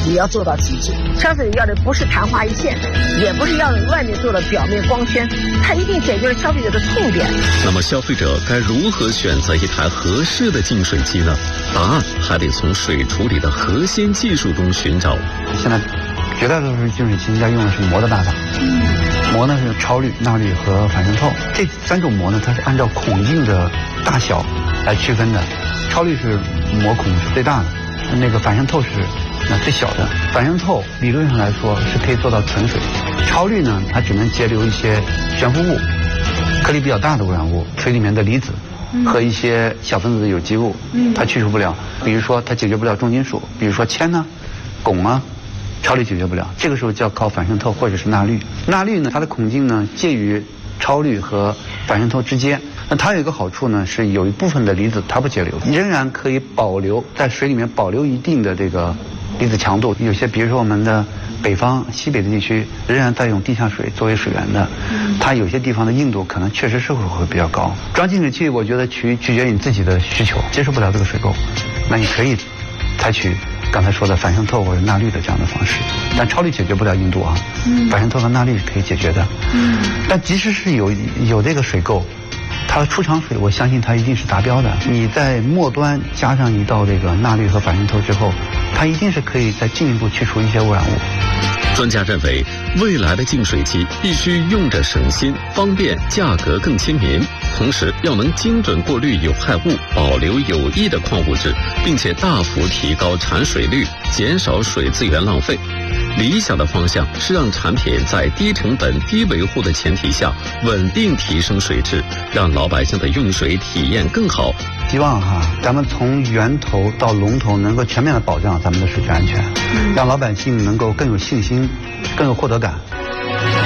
也要做到极致。消费者要的不是昙花一现，也不是要外面做的表面光鲜，它一定解决了消费者的痛点。 那么消费者该如何选择一台合适的净水机呢？答案还得从水处理的核心技术中寻找。 现在绝大多数净水器应该用的是膜的办法。膜呢是超滤、钠滤和反渗透，这3种膜呢，它是按照孔径的大小来区分的。超滤是膜孔是最大的，那个反渗透是最小的。反渗透理论上来说是可以做到纯水，超滤呢它只能截留一些悬浮物、颗粒比较大的污染物，水里面的离子和一些小分子的有机物，它去除不了。比如说它解决不了重金属，比如说铅呢、汞啊。超滤解决不了，这个时候就要靠反渗透或者是钠滤。钠滤呢，它的孔径呢介于超滤和反渗透之间。那它有一个好处呢，是有一部分的离子它不截留，仍然可以保留在水里面保留一定的这个离子强度。有些比如说我们的北方、西北的地区仍然在用地下水作为水源的，它有些地方的硬度可能确实是会比较高。装净水器我觉得取决于你自己的需求，接受不了这个水垢，那你可以采取刚才说的反渗透或者钠滤的这样的方式，但超滤解决不了硬度啊。反渗透和钠滤是可以解决的。但即使是有这个水垢，它的出厂水我相信它一定是达标的。你在末端加上一道这个钠滤和反渗透之后，它一定是可以再进一步去除一些污染物。 专家认为，未来的净水机必须用着省心、方便，价格更亲民，同时要能精准过滤有害物，保留有益的矿物质，并且大幅提高产水率，减少水资源浪费。理想的方向是让产品在低成本、低维护的前提下，稳定提升水质，让老百姓的用水体验更好。 希望咱们从源头到龙头能够全面的保障咱们的水质安全，让老百姓能够更有信心，更有获得感。